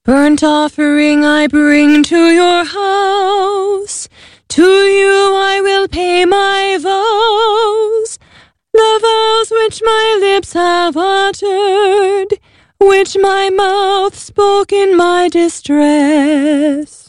Burnt offering I bring to your house. To you I will pay my vows, the vows which my lips have uttered, which my mouth spoke in my distress.